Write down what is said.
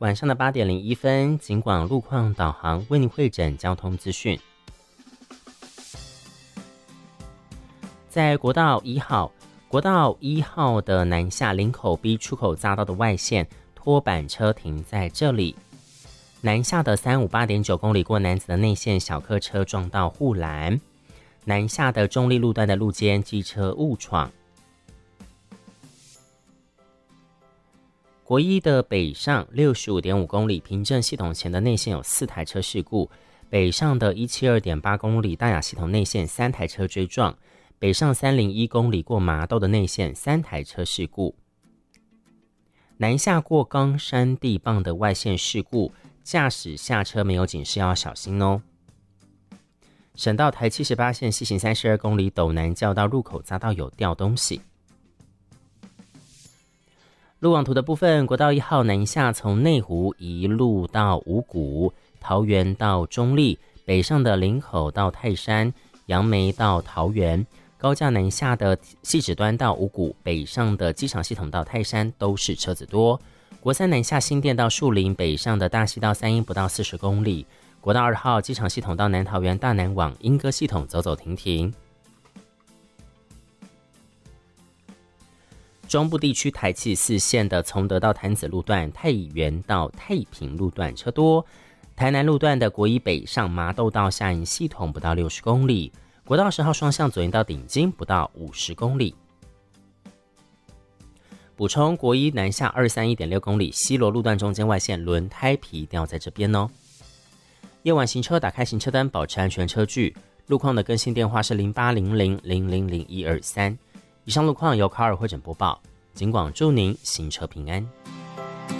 晚上的8点01分，警广路况导航为您汇整交通资讯。在国道1号的南下林口 B 出口匝道的外线，拖板车停在这里。南下的358.9公里过楠梓的内线，小客车撞到护栏。南下的中立路段的路肩，机车误闯。国一的北上65.5公里，平镇系统前的内线有4台车事故。北上的172.8公里，大雅系统内线3台车追撞。北上301公里过麻豆的内线3台车事故。南下过冈山地磅的外线事故，驾驶下车没有警示要小心哦。省道台78线西行32公里，斗南教道入口匝道有掉东西。路网图的部分，国道1号南下从内湖一路到五股，桃园到中立，北上的林口到泰山，杨梅到桃园。高架南下的汐止端到五股，北上的机场系统到泰山都是车子多。国三南下新店到树林，北上的大溪到三鶯不到40公里。国道2号机场系统到南桃园大南往莺歌系统走走停停。中部地区台七4线的崇德到潭子路段、太原到太平路段车多。台南路段的国一北上麻豆到下营系统不到60公里。国道10号双向左营到顶金不到50公里。补充，国一南下231.6公里，西螺路段中间外线轮胎皮掉在这边哦。夜晚行车，打开行车灯，保持安全车距。路况的更新电话是0800000123。以上路况由卡尔汇整播报，警广祝您行车平安。